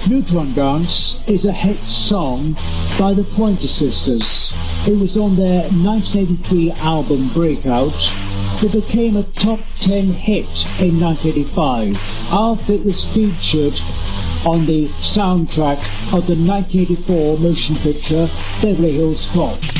Neutron Dance is a hit song by the Pointer Sisters. It was on their 1983 album Breakout. It became a top 10 hit in 1985 after it was featured on the soundtrack of the 1984 motion picture Beverly Hills Cop.